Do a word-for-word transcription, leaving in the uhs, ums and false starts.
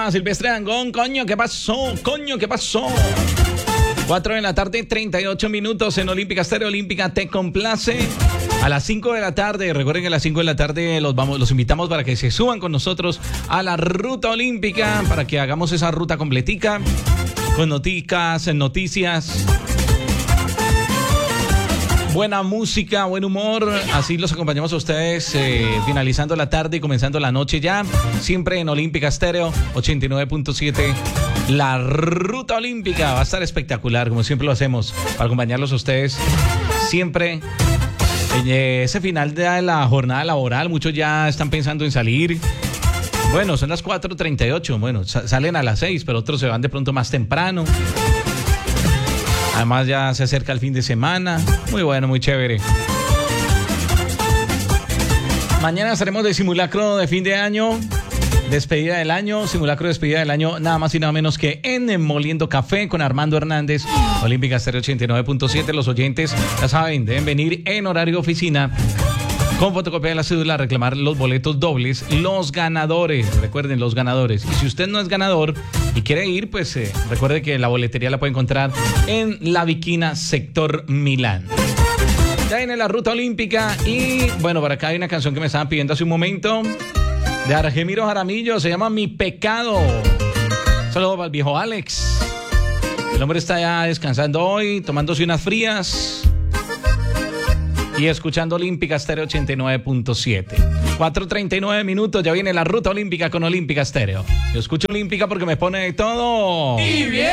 Olímpica, Silvestre Dangond. Coño, ¿qué pasó? Coño, ¿qué pasó? cuatro de la tarde, treinta y ocho minutos en Olímpica Estéreo. Olímpica te complace. A las cinco de la tarde, recuerden que a las cinco de la tarde los, vamos, los invitamos para que se suban con nosotros a la ruta olímpica, para que hagamos esa ruta completica, con noticias, noticias, buena música, buen humor. Así los acompañamos a ustedes eh, finalizando la tarde y comenzando la noche ya. Siempre en Olímpica Estéreo ochenta y nueve punto siete. La ruta olímpica va a estar espectacular, como siempre lo hacemos, para acompañarlos a ustedes siempre. En ese final de la jornada laboral, muchos ya están pensando en salir. Bueno, son las cuatro treinta y ocho. Bueno, salen a las seis, pero otros se van de pronto más temprano. Además ya se acerca el fin de semana. Muy bueno, muy chévere. Mañana estaremos de simulacro de fin de año. Despedida del año, simulacro de despedida del año, nada más y nada menos que en Moliendo Café con Armando Hernández. Olímpica Estéreo ochenta y nueve punto siete. Los oyentes, ya saben, deben venir en horario de oficina con fotocopia de la cédula a reclamar los boletos dobles. Los ganadores, recuerden, los ganadores. Y si usted no es ganador y quiere ir, pues eh, recuerde que la boletería la puede encontrar en La Viquina, sector Milán. Ya viene la ruta olímpica y bueno, por acá hay una canción que me estaban pidiendo hace un momento, de Argemiro Jaramillo, se llama Mi Pecado. Saludos para el viejo Alex. El hombre está ya descansando hoy, tomándose unas frías y escuchando Olímpica Estéreo ochenta y nueve punto siete. cuatro treinta y nueve minutos, ya viene la ruta olímpica con Olímpica Estéreo. Yo escucho Olímpica porque me pone de todo. Y bien.